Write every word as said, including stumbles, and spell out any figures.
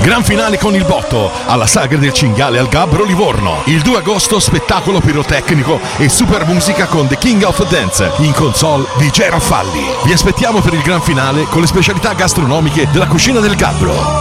Gran finale con il botto alla Sagra del Cinghiale al Gabbro Livorno. Il due agosto spettacolo pirotecnico e super musica con The King of Dance. In console D J Raffalli. Vi aspettiamo per il gran finale con le specialità gastronomiche della cucina del Gabbro.